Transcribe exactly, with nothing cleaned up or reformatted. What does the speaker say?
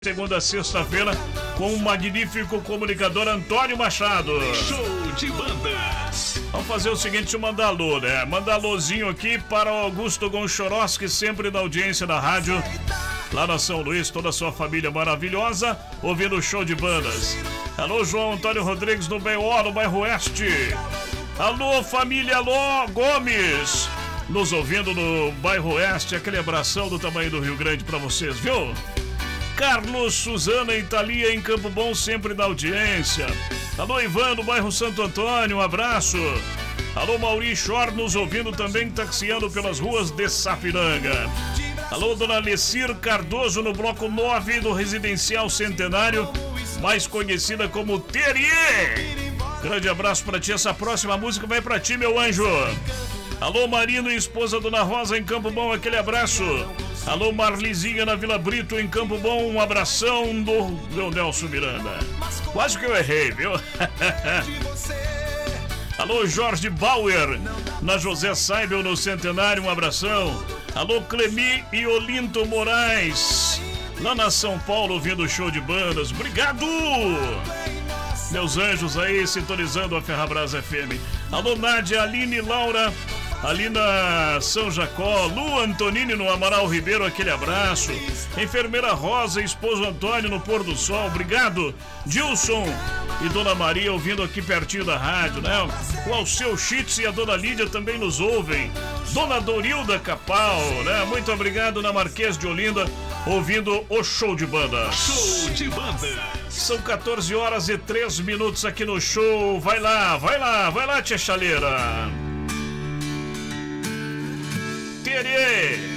Segunda a sexta-feira com o magnífico comunicador Antônio Machado. Show de bandas. Vamos fazer o seguinte, mandar alô, né? Mandar alôzinho aqui para o Augusto Gonchoroski, sempre na audiência da rádio, lá na São Luís, toda a sua família maravilhosa, ouvindo o show de bandas. Alô, João Antônio Rodrigues no B O, no bairro Oeste. Alô, família Alô Gomes, nos ouvindo no bairro Oeste. Aquele abração do tamanho do Rio Grande para vocês, viu? Carlos, Suzana e Thalia em Campo Bom, sempre na audiência. Alô, Ivan, do bairro Santo Antônio, um abraço. Alô, Mauri Chor, nos ouvindo também, taxiando pelas ruas de Sapiranga. Alô, dona Lecir Cardoso, no bloco nove do Residencial Centenário, mais conhecida como Teriê. Grande abraço pra ti, essa próxima música vai pra ti, meu anjo. Alô, Marino e esposa Dona Rosa em Campo Bom, aquele abraço. Alô, Marlizinha na Vila Brito em Campo Bom, um abração do Leonelson Miranda. Quase que eu errei, viu? Alô, Jorge Bauer na José Saibel no Centenário, um abração. Alô, Clemi e Olinto Moraes lá na São Paulo, ouvindo o show de bandas. Obrigado! Meus anjos aí sintonizando a Ferrabras F M. Alô, Nádia, Aline e Laura ali na São Jacó. Lu Antonini no Amaral Ribeiro, aquele abraço. Enfermeira Rosa e esposo Antônio no Pôr do Sol, obrigado. Dilson e Dona Maria ouvindo aqui pertinho da rádio, né? O Alceu Chitz e a Dona Lídia também nos ouvem. Dona Dorilda Capal, né? Muito obrigado na Marquês de Olinda, ouvindo o show de banda. Show de banda. São quatorze horas e três minutos aqui no show. Vai lá, vai lá, vai lá, tia Chaleira. Teriê.